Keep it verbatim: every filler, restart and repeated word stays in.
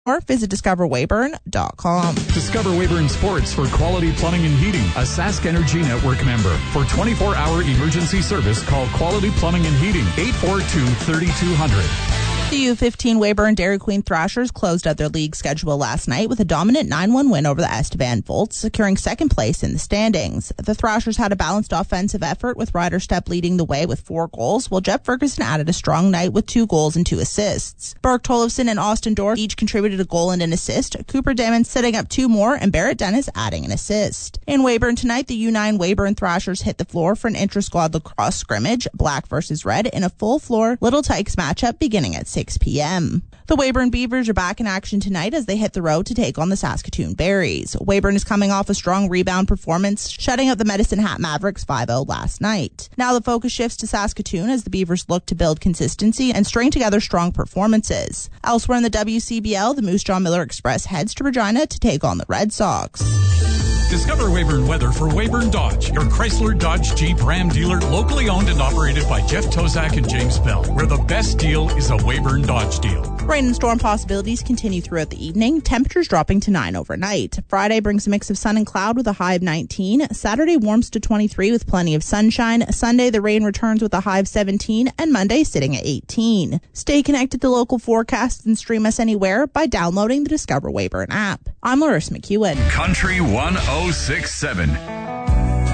Or visit discover weyburn dot com. Discover Weyburn Sports for quality plumbing and heating, a Sask Energy Network member. For twenty-four hour emergency service, call Quality Plumbing and Heating, eight four two, three two zero zero. The U fifteen Weyburn Dairy Queen Thrashers closed out their league schedule last night with a dominant nine one win over the Estevan Volts, securing second place in the standings. The Thrashers had a balanced offensive effort, with Ryder Stepp leading the way with four goals, while Jeff Ferguson added a strong night with two goals and two assists. Burke Tollefson and Austin Dorr each contributed a goal and an assist, Cooper Damon setting up two more, and Barrett Dennis adding an assist. In Weyburn tonight, the U nine Weyburn Thrashers hit the floor for an intra-squad lacrosse scrimmage, black versus red, in a full-floor Little Tykes matchup beginning at six p.m. The Weyburn Beavers are back in action tonight as they hit the road to take on the Saskatoon Berries. Weyburn is coming off a strong rebound performance, shutting out the Medicine Hat Mavericks five oh last night. Now the focus shifts to Saskatoon as the Beavers look to build consistency and string together strong performances. Elsewhere in the W C B L, the Moose Jaw Miller Express heads to Regina to take on the Red Sox. Discover Weyburn weather for Weyburn Dodge, your Chrysler, Dodge, Jeep, Ram dealer, locally owned and operated by Jeff Tozak and James Bell, where the best deal is a Weyburn Dodge deal. Rain and storm possibilities continue throughout the evening, temperatures dropping to nine overnight. Friday brings a mix of sun and cloud with a high of nineteen. Saturday warms to twenty-three with plenty of sunshine. Sunday the rain returns with a high of seventeen, and Monday sitting at eighteen. Stay connected to local forecasts and stream us anywhere by downloading the Discover Weyburn app. I'm Larissa McEwen. Country one oh six point seven.